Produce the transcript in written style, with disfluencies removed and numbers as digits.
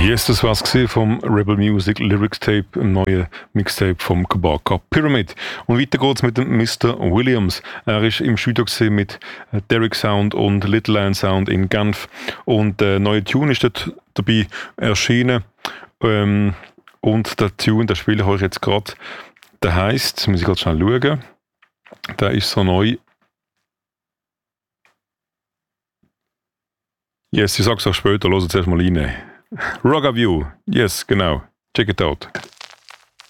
Yes, das war's gesehen vom Rebel Music Lyrics Tape, ein neues Mixtape vom Kabaka Pyramid. Und weiter geht's mit dem Mr. Williams. Er ist im Studio gesehen mit Derek Sound und Little Lion Sound in Genf. Und der neue Tune ist dort dabei erschienen. Und der Tune, den spiele ich euch jetzt gerade. Der heisst, muss ich gerade schnell schauen. Der ist so neu. Yes, ich sag's auch später, hört zuerst mal rein. Rock View, yes, genau. Check it out.